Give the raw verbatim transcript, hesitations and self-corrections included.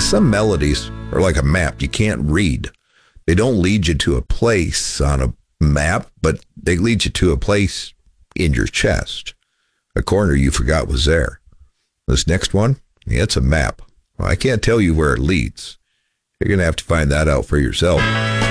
Because some melodies are like a map you can't read. They don't lead you to a place on a map, but they lead you to a place in your chest, a corner you forgot was there. This next one, yeah, it's a map. Well, I can't tell you where it leads. You're going to have to find that out for yourself.